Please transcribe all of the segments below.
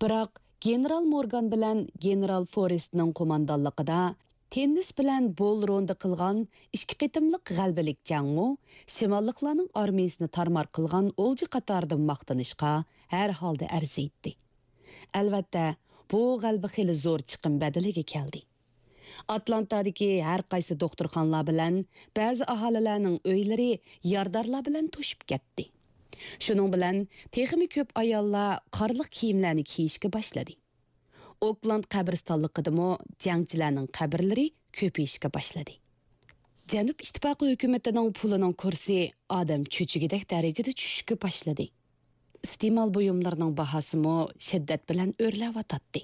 Biroq General Morgan bilan General Forrestning qo'mondonligida tennis bilan Bull Ronda qilgan ikki qitimliq g'albalik jangmu shimolliklarning armiyasini tarmar qilgan o'lji qatoridan maqtanishga har holda arziydi. Albatta, bu g'alba xili zo'r chiqim badaliga keldi. Atlantadagi har qaysi doktorxonalar bilan ba'zi aholilarning uylari yordorlar bilan to'shib ketdi. Shuning bilan texmi ko'p ayollar qorliq kiyimlarni kiyishga boshladi. Oakland qabristonligidami jangchilarning qabrlari ko'payishga boshladi. Janub ittifoqi hukumatining pulining kursi odam cho'chigidek darajada tushishga boshladi. Iste'mol buyumlarining bahosimi shiddat bilan o'rlayotdi.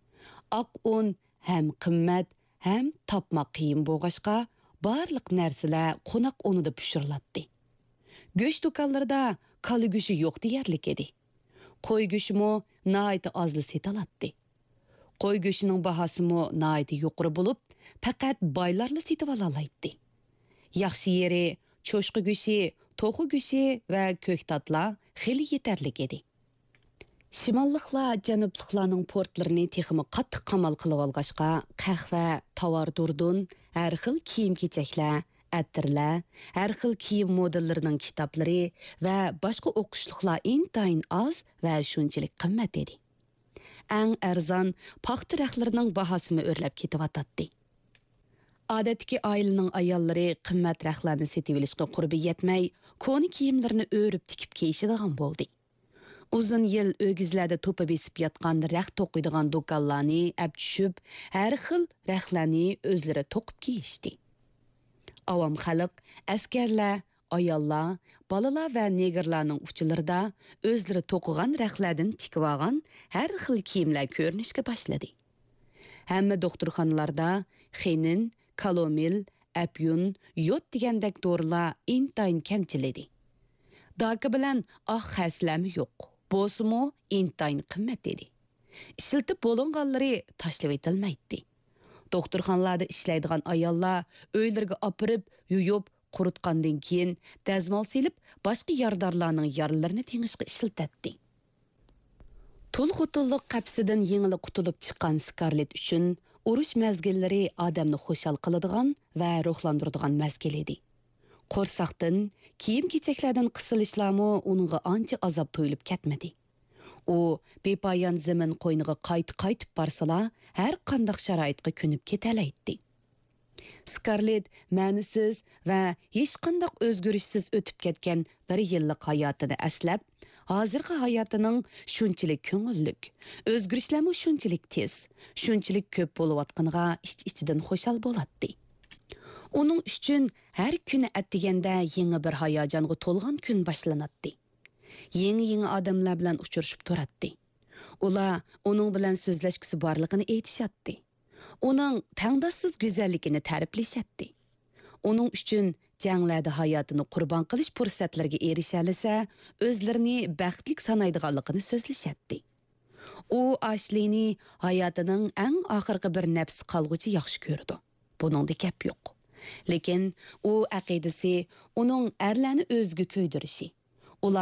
Oq un ham qimmat, ham topmoq qiyin bo'lg'ashqa barliq narsalar qo'noq unida pishiriladi. Go'sht do'konlarida qo'li go'shi yo'q deyarlik edi. Qo'y go'shimi nihoyatda ozli setiladi. Qo'y go'shining bahosimi nihoyatda yuqori bo'lib, faqat boylarla setib olaydi. Yaxshi yeri cho'shqa go'shi, to'xu go'shi va ko'ktatlar xili yetarlik edi. Shimolliklar janubliklarning portlarini texmi qattiq qamal qilib olg'ashqa qahva, tovar durdun, har xil kiyim-kechaklar, attirlar, har xil kiyim modellarining kitoblari va boshqa o'qishliklar intayin oz va shunchalik qimmat edi. Eng arzon paxta raqlarining bahosini o'rlab ketyotdi. Odatdagi oilaning ayollari qimmat raqlarni setib olishga qurbi yetmay, ko'ni kiyimlarini o'rib tikib kiyishadigan bo'ldi. Uzun yil o'gizlarda to'pa besib yotgan raq to'qiydigan do'konlarni ab tushib, har xil raqlarni o'zlari to'qib kiyishdi. Avam xalq, askarlar, ayollar, balalar va negerlarning uchilarida o'zlari to'qigan raqlardan tikib olgan har xil kiyimlar ko'rinishga boshladi. Hamma doktorxonalarda xinin, kalomil, apyun, yod degandek dorilar intayin kamchil edi. Doka bilan oq xaslami yo'q. Bo'lsa-mu intayin qimmat edi. Ishiltib bo'linganlari tashlab etilmaydi. Doktorxonalarda ishlaydigan ayollar o'ylariga opirib, yuyib, quritgandan keyin dazmol silib, boshqa yordorlarning yaralarini tengishga ishiltatdi. To'l-xutulliq qapsidan yengili qutulib chiqqan Scarlett uchun urush mazgillari odamni xushal qiladigan va ruhlantiradigan mazgil edi. Qo'rsaqdan, kiyim-kechaklardan qisilishlarmi uningga ancha azob to'yilib ketmadi. U bepoyon zamin qo'yniga qaytib barsalar, har qanday sharoitga ko'nib ketalaydi. Scarlett ma'nisiz va hech qanday o'zgarishsiz o'tib ketgan bir yillik hayotini aslab, hozirgi hayotining shunchalik ko'ngillik, o'zgarishlarmi shunchalik tez, shunchalik ko'p bo'layotganiga ich-ichidan xushal bo'ladi. Onun uchun har kuni atdiganda yangi bir hayajonga to'lgan kun boshlanadi. Yangi odamlar bilan uchrashib turadi. Ular uning bilan so'zlashgisi borligini aytishadi. Uning tangdossiz go'zalligini ta'riflashadi. Uning uchun janglarda hayotini qurbon qilish fursatlariga erishalasa, o'zlarini baxtli sanaydiganligini so'zlashadi. U Ashleyni hayotining eng oxirgi bir nafs qolguchi yaxshi ko'rdi. Buningda gap yo'q. Lekin u aqidasi uning erlarni o'zga ko'ydirishi,